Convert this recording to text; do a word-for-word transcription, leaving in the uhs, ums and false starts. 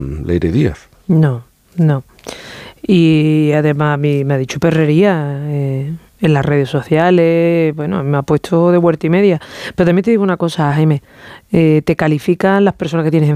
Lady Díaz. No, no. Y además a mí me ha dicho perrería eh, en las redes sociales, bueno, me ha puesto de vuelta y media. Pero también te digo una cosa, Jaime, eh, te califican las personas que tienes